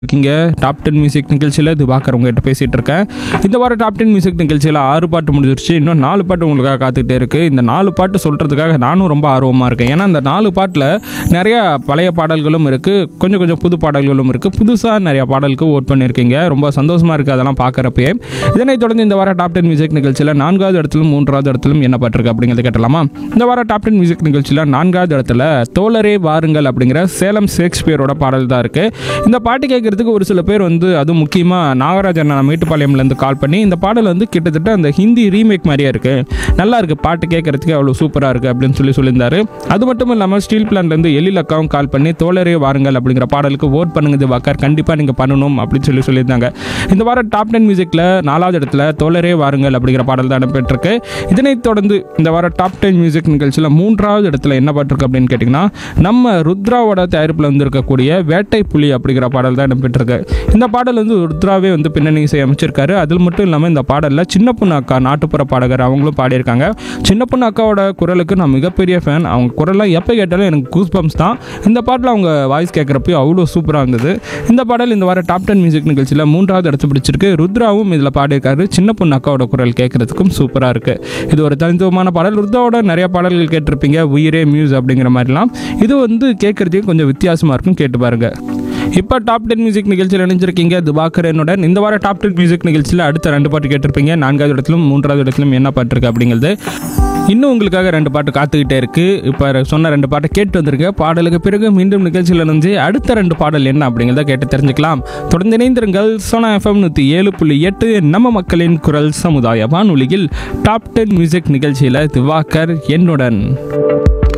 இருக்கீங்க top 10 music நிகழ்ச்சியில் இது பார்க்குற உங்ககிட்ட பேசிகிட்டு இருக்கேன். இந்த வாரம் டாப் 10 மியூசிக் நிகழ்ச்சியில் 6 பாட்டு முடிஞ்சிருச்சு. இன்னும் 4 பாட்டு உங்களுக்காக காத்துக்கிட்டே இருக்குது. இந்த 4 பாட்டு சொல்கிறதுக்காக நானும் ரொம்ப ஆர்வமாக இருக்கேன். ஏன்னா இந்த 4 பாட்டில் நிறையா பழைய பாடல்களும் இருக்குது, கொஞ்சம் கொஞ்சம் புது பாடல்களும் இருக்குது. புதுசாக நிறையா பாடலுக்கு ஓட் பண்ணியிருக்கீங்க. ரொம்ப சந்தோஷமாக இருக்குது அதெல்லாம் பார்க்குறப்பே. இதனைத் தொடர்ந்து இந்த வாரம் டாப் 10 மியூசிக் நிகழ்ச்சியில் 4வது இடத்திலும் 3வது இடத்திலும் என்ன பாட்டிருக்கு அப்படிங்கிறத கேட்டலாமா? இந்த வாரம் டாப் 10 மியூசிக் நிகழ்ச்சியில் 4வது இடத்துல தோழரே வாருங்கள் அப்படிங்கிற சேலம் ஷேக்ஸ்பியரோட பாடல் தான் இருக்குது. இந்த பாட்டு கேட்குறதுக்கு ஒரு சில பேர் அதுவும் முக்கியமாக நாகராஜன் மேட்டுப்பாளையம்லேருந்து கால் பண்ணி இந்த பாடல் கிட்டத்தட்ட அந்த ஹிந்தி ரீமேக் மாதிரியே இருக்குது, நல்லா இருக்குது, பாட்டு கேட்குறதுக்கு அவ்வளோ சூப்பராக இருக்குது அப்படின்னு சொல்லியிருந்தாரு. அது மட்டும் இல்லாமல் ஸ்டீல் பிளான்லேருந்து எழிலக்காவும் கால் பண்ணி தோழரே வாருங்கள் அப்படிங்கிற பாடலுக்கு ஓட் பண்ணுங்க வாக்கார், கண்டிப்பாக நீங்கள் பண்ணணும் அப்படின்னு சொல்லியிருந்தாங்க. இந்த வாரம் டாப் 10 மியூசிக்கில் 4வது இடத்துல தோழரே வாருங்கள் அப்படிங்கிற பாடல் தான் இடம்பெற்றிருக்கு. இதனைத் தொடர்ந்து இந்த வாரம் டாப் 10 மியூசிக் நிகழ்ச்சியில் 3வது இடத்துல என்ன பாட்டிருக்கு அப்படின்னு கேட்டிங்கன்னா, நம்ம ருத்ராவோட தயாரிப்பில் இருக்கக்கூடிய வேட்டை புலி அப்படிங்கிற பாடல் தான் இடம்பெற்றிருக்கு. இந்த பாடல் ருத்ராவே பின்னணி இசை அமைச்சிருக்காரு. அதில் மட்டும் இல்லாமல் இந்த பாடலில் சின்ன பொண்ணு அக்கா நாட்டுப்புற பாடகர் அவங்களும் பாடியிருக்காங்க. சின்ன பொண்ணு அக்காவோட குரலுக்கு நான் மிகப்பெரிய ஃபேன். அவங்க குரலாம் எப்போ கேட்டாலும் எனக்கு கூஸ் பம்ப்ஸ் தான். இந்த பாட்டில் அவங்க வாய்ஸ் கேட்குறப்போ அவ்வளோ சூப்பராக இருந்தது. இந்த பாடல் இந்த வாரம் டாப் 10 மியூசிக் நிகழ்ச்சியில் 3வது இடத்து பிடிச்சிருக்கு. ருத்ராவும் இதில் பாடியிருக்காரு. சின்ன பொண்ணு அக்காவோட குரல் கேட்குறதுக்கும் சூப்பராக இருக்குது. இது ஒரு தனித்துவமான பாடல். ருத்ராவோட நிறைய பாடல்கள் கேட்டிருப்பீங்க, உயிரே மியூஸ் அப்படிங்கிற மாதிரிலாம். இது கேட்குறதுக்கு கொஞ்சம் வித்தியாசமாக இருக்கும், கேட்டு பாருங்க. இப்போ டாப் 10 மியூசிக் நிகழ்ச்சியில் இணைஞ்சிருக்கீங்க திவாகரனுடன். இந்த வாரம் டாப் 10 மியூசிக் நிகழ்ச்சியில் அடுத்த 2 பாட்டு கேட்டிருப்பீங்க. 4வது இடத்திலும் 3வது இடத்திலும் என்ன பாட்டு இருக்குது அப்படிங்கிறது. இன்னும் உங்களுக்காக 2 பாட்டு காத்துக்கிட்டே இருக்குது. இப்போ சொன்ன 2 பாட்டை கேட்டு வந்திருக்கேன். பாடலுக்கு பிறகு மீண்டும் நிகழ்ச்சியில் இணைஞ்சு அடுத்த 2 பாடல் என்ன அப்படிங்கிறத கேட்டு தெரிஞ்சுக்கலாம். தொடர்ந்து இணைந்திருங்கள். சோனா FM 107.8 நம்ம மக்களின் குரல் சமுதாய வானொலியில் டாப் 10 மியூசிக் நிகழ்ச்சியில் திவாகர் என்னுடன்.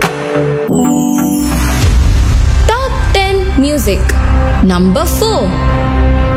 Top 10 Music Number 4